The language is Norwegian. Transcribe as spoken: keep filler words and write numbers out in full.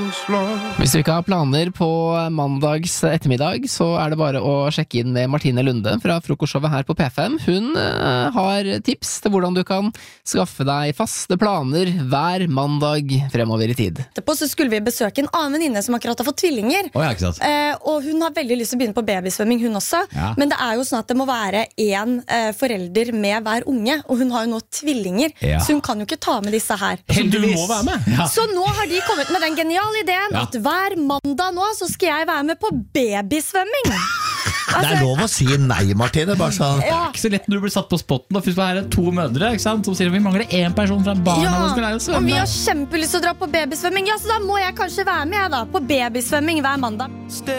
Hvis du ikke har planer på mandags ettermiddag, så er det bare å sjekke inn med Martine Lunde fra frokostshowet her på P fem. Hun uh, har tips til hvordan du kan skaffe deg faste planer hver mandag fremover i tid. Etterpå så skulle vi besøke en annen venninne som akkurat har fått tvillinger. Oh, ja, ikke sant? Eh, og hun har veldig lyst til å begynne på babysvømming, hun også. Ja. Men det er jo sånn at det må være en eh, forelder med hver unge, og hun har jo nå tvillinger, Ja. så hun kan jo ikke ta med disse her. Heldigvis. Du må være med. Ja. Så nå har de kommet med den geniale ideen Ja. at hver mandag nå så skal jeg være med på babysvømming. Det er lov å si nei, Martine. Bare sånn. Ja. Ikke så lett når du blir satt på spotten. Og først er det to mødre, ikke sant? Som sier vi mangler en person fra barna. Ja, som skal lære å og vi svømme. har kjempelyst til å dra på babysvømming. Ja, så da må jeg kanskje være med jeg da, på babysvømming hver mandag.